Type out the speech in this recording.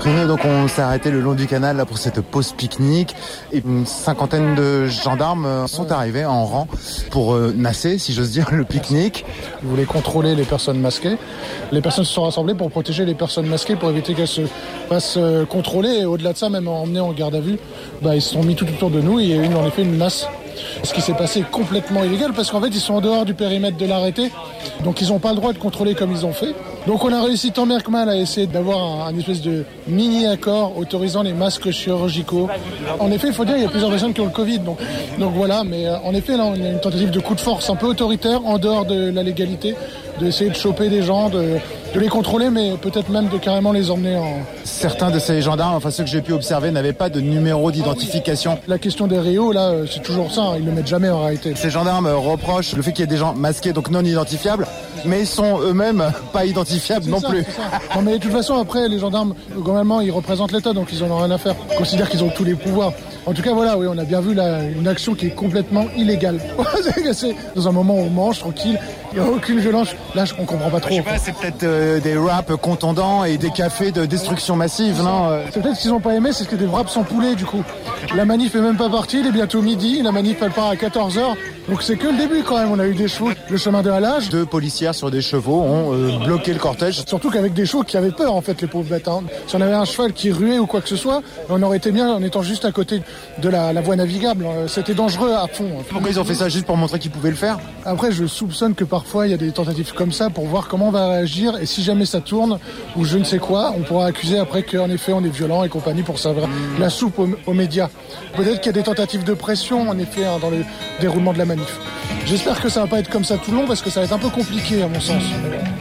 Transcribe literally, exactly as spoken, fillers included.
Nous, donc, on s'est arrêté le long du canal là, pour cette pause pique-nique. Et une cinquantaine de gendarmes sont arrivés en rang pour euh, nasser, si j'ose dire, le pique-nique. Ils voulaient contrôler les personnes masquées. Les personnes se sont rassemblées pour protéger les personnes masquées, pour éviter qu'elles se fassent euh, contrôler. Et au-delà de ça, même emmenées en garde à vue, bah, ils se sont mis tout autour de nous et il y a eu en effet une masse. Ce qui s'est passé est complètement illégal parce qu'en fait, ils sont en dehors du périmètre de l'arrêté. Donc, ils n'ont pas le droit de contrôler comme ils ont fait. Donc, on a réussi tant bien que mal à essayer d'avoir un, un espèce de mini-accord autorisant les masques chirurgicaux. En effet, il faut dire qu'il y a plusieurs personnes qui ont le Covid. Donc, donc voilà, mais euh, en effet, là, on a une tentative de coup de force un peu autoritaire, en dehors de la légalité, d'essayer de choper des gens, de, de les contrôler, mais peut-être même de carrément les emmener en... Certains de ces gendarmes, enfin ceux que j'ai pu observer, n'avaient pas de numéro d'identification. La question des réos, là, c'est toujours ça, hein, ils ne le mettent jamais en réalité. Ces gendarmes reprochent le fait qu'il y ait des gens masqués, donc non identifiables, mais ils sont eux-mêmes pas identifiables c'est non ça, plus. Non mais de toute façon, après, les gendarmes, globalement, ils représentent l'État, donc ils en ont rien à faire. Ils considèrent qu'ils ont tous les pouvoirs. En tout cas, voilà, oui, on a bien vu là, une action qui est complètement illégale. C'est dans un moment où on mange, tranquille, il n'y a aucune violence. Là, on comprend pas trop. Je sais pas, c'est peut-être euh, des wraps contondants et des cafés de destruction massive, non euh... C'est peut-être ce qu'ils n'ont pas aimé, c'est que des wraps sans poulet, du coup. La manif est même pas partie, il est bientôt midi, la manif elle part à quatorze heures, donc c'est que le début quand même. On a eu des chevaux, le chemin de halage. Deux policières sur des chevaux ont euh, bloqué le cortège. Surtout qu'avec des chevaux qui avaient peur, en fait, les pauvres bêtes. Hein. Si on avait un cheval qui ruait ou quoi que ce soit, on aurait été bien en étant juste à côté de la, la voie navigable. C'était dangereux à fond. Pourquoi ils ont fait ça? Juste pour montrer qu'ils pouvaient le faire? Après, je soupçonne que parfois il y a des tentatives comme ça pour voir comment on va réagir, et si jamais ça tourne ou je ne sais quoi, on pourra accuser après qu'en effet on est violent et compagnie pour ça. Mmh. La soupe aux, aux médias. Peut-être qu'il y a des tentatives de pression en effet hein, dans le déroulement de la manif. J'espère que ça va pas être comme ça tout le long parce que ça va être un peu compliqué à mon sens.